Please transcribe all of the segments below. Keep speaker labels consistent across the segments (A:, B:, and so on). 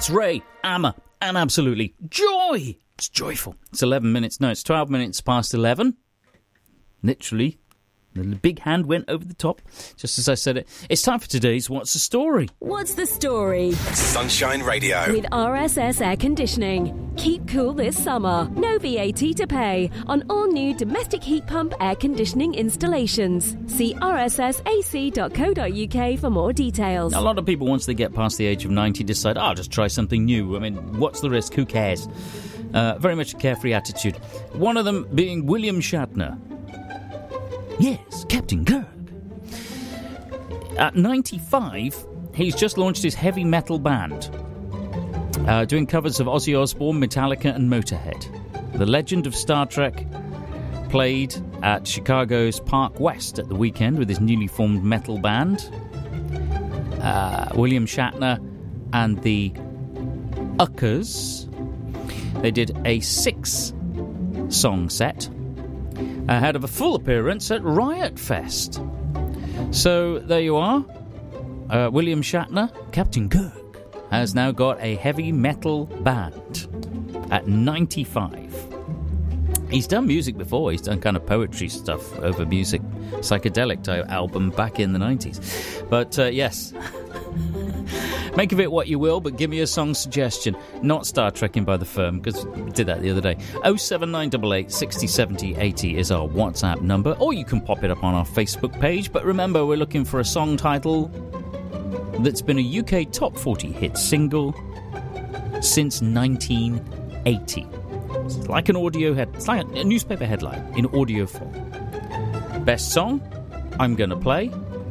A: Max Ray, Amma, and absolutely Joy. It's joyful. It's 11 minutes. No, it's 12 minutes past 11. Literally, the big hand went over the top, just as I said it. It's time for today's What's the Story?
B: What's the Story?
C: Sunshine Radio.
B: With RSS Air Conditioning. Keep cool this summer. No VAT to pay on all new domestic heat pump air conditioning installations. See rssac.co.uk for more details.
A: A lot of people, once they get past the age of 90, decide, I'll just try something new. I mean, what's the risk? Who cares? Very much a carefree attitude. One of them being William Shatner. Yes, Captain Kirk. At 95, he's just launched his heavy metal band, doing covers of Ozzy Osbourne, Metallica and Motorhead. The legend of Star Trek played at Chicago's Park West at the weekend with his newly formed metal band. William Shatner and the Uckers. They did a 6-song set ahead of a full appearance at Riot Fest. So there you are. William Shatner, Captain Kirk, has now got a heavy metal band at 95. He's done music before. He's done kind of poetry stuff over music, psychedelic type album back in the 90s. But yes, make of it what you will, but give me a song suggestion. Not Star Trekking by The Firm, because we did that the other day. 07988 60 70 80 is our WhatsApp number, or you can pop it up on our Facebook page. But remember, we're looking for a song title that's been a UK Top 40 hit single since 1980. It's like an it's like a newspaper headline in audio form. Best song I'm going to play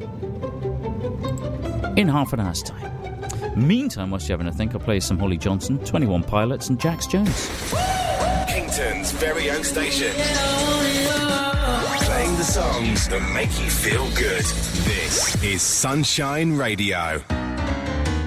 A: in half an hour's time. Meantime, whilst you're having a think, I'll play some Holly Johnson, 21 Pilots and Jax Jones.
C: Kington's very own station. Playing the songs that make you feel good. This is Sunshine Radio.